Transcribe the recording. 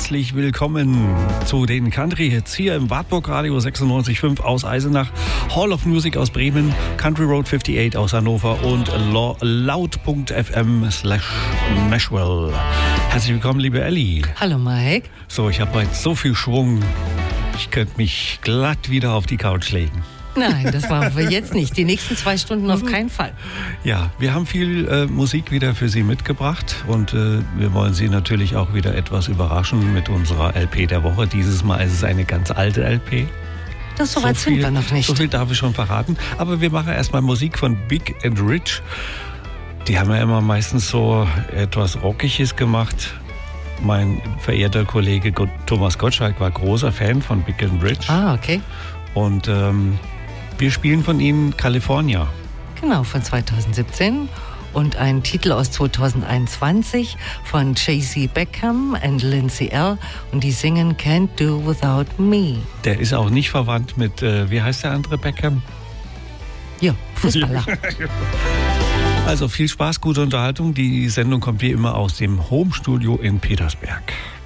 herzlich willkommen zu den Country-Hits hier im Wartburg Radio 96.5 aus Eisenach, Hall of Music aus Bremen, Country Road 58 aus Hannover und laut.fm/Nashville. Herzlich willkommen, liebe Elli. Hallo Mike. So, ich habe heute so viel Schwung, ich könnte mich glatt wieder auf die Couch legen. Nein, das machen wir jetzt nicht. Die nächsten 2 Stunden auf keinen Fall. Ja, wir haben viel Musik wieder für Sie mitgebracht und wir wollen Sie natürlich auch wieder etwas überraschen mit unserer LP der Woche. Dieses Mal ist es eine ganz alte LP. Das so weit sind wir noch nicht. So viel darf ich schon verraten. Aber wir machen erstmal Musik von Big and Rich. Die haben ja immer meistens so etwas Rockiges gemacht. Mein verehrter Kollege Thomas Gottschalk war großer Fan von Big and Rich. Ah, okay. Und wir spielen von ihnen California. Genau, von 2017. Und ein Titel aus 2021 von J.C. Beckham und Lindsay L. Und die singen Can't Do Without Me. Der ist auch nicht verwandt mit, wie heißt der andere Beckham? Ja, Fußballer. Also viel Spaß, gute Unterhaltung. Die Sendung kommt wie immer aus dem Home-Studio in Petersberg.